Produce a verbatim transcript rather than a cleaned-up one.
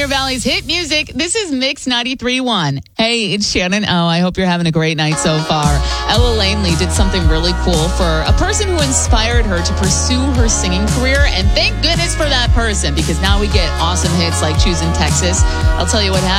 Pioneer Valley's hit music. This is Mix ninety-three point one. Hey, it's Shannon O. I hope you're having a great night so far. Ella Langley did something really cool for a person who inspired her to pursue her singing career. And thank goodness for that person, because now we get awesome hits like Choosing Texas. I'll tell you what happened.